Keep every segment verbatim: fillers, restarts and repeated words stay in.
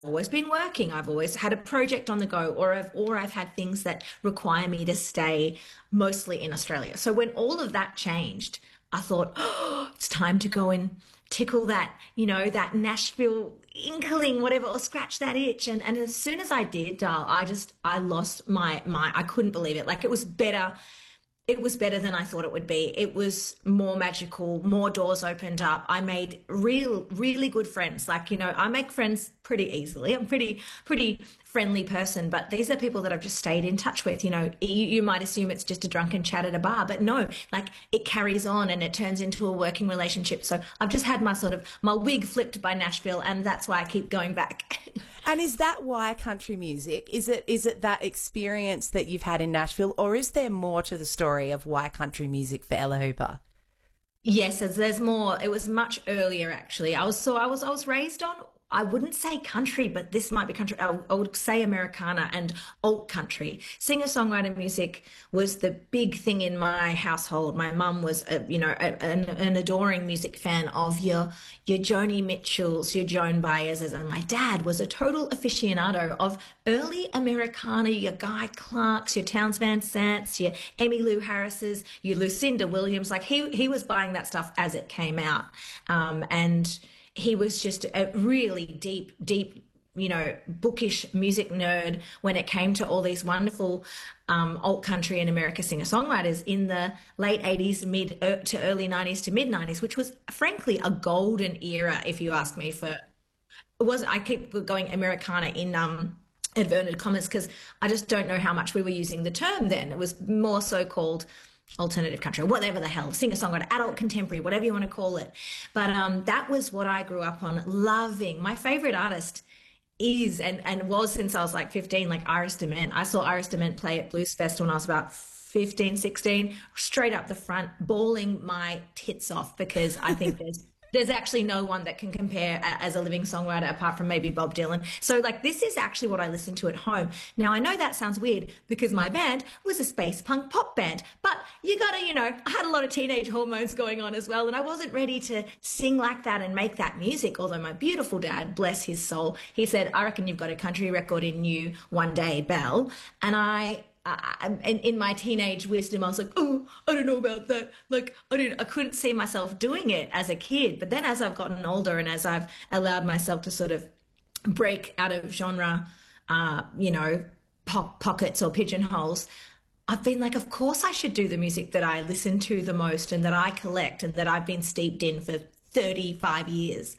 always been working. I've always had a project on the go, or I've or I've had things that require me to stay mostly in Australia. So when all of that changed, I thought, oh, it's time to go and tickle that, you know, that Nashville inkling, whatever, or scratch that itch. And and as soon as I did, Dal, I just I lost my my I couldn't believe it. Like it was better it was better than I thought it would be. It was more magical, more doors opened up. I made real, really good friends. Like, you know, I make friends pretty easily. I'm pretty, pretty friendly person, but these are people that I've just stayed in touch with. You know, you, you might assume it's just a drunken chat at a bar, but no, like it carries on and it turns into a working relationship. So I've just had my sort of, my wig flipped by Nashville, and that's why I keep going back. And is that why country music? Is it is it that experience that you've had in Nashville, or is there more to the story of why country music for Ella Hooper? Yes, there's, there's more. It was much earlier, actually. I was so I was I was raised on. I wouldn't say country, but this might be country. I, I would say Americana and alt country. Singer-songwriter music was the big thing in my household. My mum was, a, you know, a, an, an adoring music fan of your your Joni Mitchells, your Joan Baez's, and my dad was a total aficionado of early Americana, your Guy Clarks, your Townes Van Zants, your Emmylou Harris's, your Lucinda Williams. Like he he was buying that stuff as it came out, um, and he was just a really deep, deep, you know, bookish music nerd when it came to all these wonderful um, alt country and America singer-songwriters in the late eighties, mid er, to early nineties to mid nineties, which was frankly a golden era, if you ask me. For it wasn't. I keep going Americana in um, inverted commas because I just don't know how much we were using the term then. It was more so called alternative country, whatever the hell, singer-songwriter, adult contemporary, whatever you want to call it. But um, that was what I grew up on, loving. My favorite artist is and and was since I was like fifteen, like Iris DeMent. I saw Iris DeMent play at Blues Fest when I was about fifteen, sixteen, straight up the front, bawling my tits off because I think there's there's actually no one that can compare as a living songwriter apart from maybe Bob Dylan. So like this is actually what I listen to at home. Now I know that sounds weird because my band was a space punk pop band, but you gotta, you know, I had a lot of teenage hormones going on as well, and I wasn't ready to sing like that and make that music. Although my beautiful dad, bless his soul, he said, I reckon you've got a country record in you one day, Belle. And I I, in, in my teenage wisdom, I was like, oh, I don't know about that. Like, I didn't, I couldn't see myself doing it as a kid. But then as I've gotten older and as I've allowed myself to sort of break out of genre, uh, you know, po- pockets or pigeonholes, I've been like, of course I should do the music that I listen to the most and that I collect and that I've been steeped in for thirty-five years.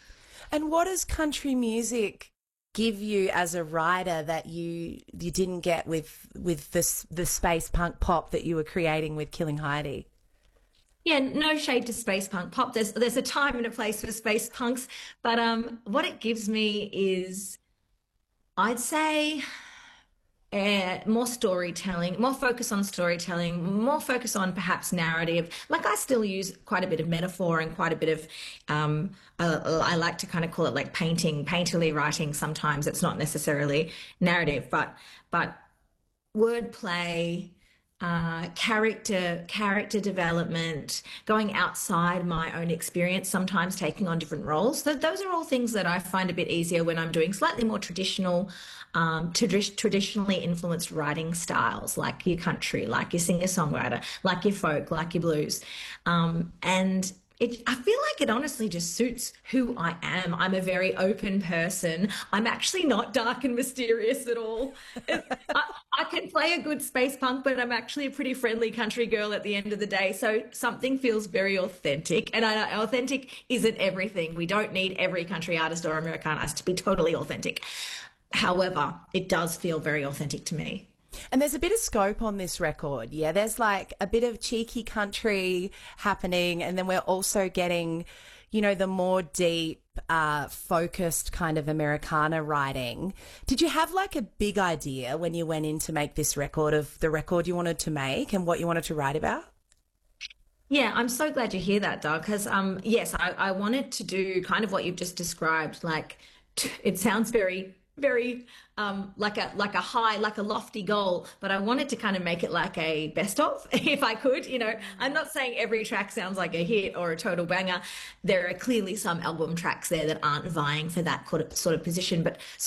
And what does country music give you as a writer that you you didn't get with with this the space punk pop that you were creating with Killing Heidi? Yeah, no shade to space punk pop. There's there's a time and a place for space punks, but um, what it gives me is, I'd say, uh, more storytelling, more focus on storytelling, more focus on perhaps narrative. Like I still use quite a bit of metaphor and quite a bit of, um, I, I like to kind of call it like painting, painterly writing. Sometimes it's not necessarily narrative, but but wordplay, uh, character character development, going outside my own experience, sometimes taking on different roles. So those are all things that I find a bit easier when I'm doing slightly more traditional, um, tradi- traditionally influenced writing styles, like your country, like your singer-songwriter, like your folk, like your blues. Um, and It, I feel like it honestly just suits who I am. I'm a very open person. I'm actually not dark and mysterious at all. I, I can play a good space punk, but I'm actually a pretty friendly country girl at the end of the day. So something feels very authentic. And I know authentic isn't everything. We don't need every country artist or American artist to be totally authentic. However, it does feel very authentic to me. And there's a bit of scope on this record. Yeah, there's like a bit of cheeky country happening. And then we're also getting, you know, the more deep, uh, focused kind of Americana writing. Did you have like a big idea when you went in to make this record of the record you wanted to make and what you wanted to write about? Yeah, I'm so glad you hear that, Doug, because um, yes, I, I wanted to do kind of what you've just described. Like, it sounds very very um like a like a high, like a lofty goal, but I wanted to kind of make it like a best of if I could, you know. I'm not saying every track sounds like a hit or a total banger. There are clearly some album tracks there that aren't vying for that sort of position, but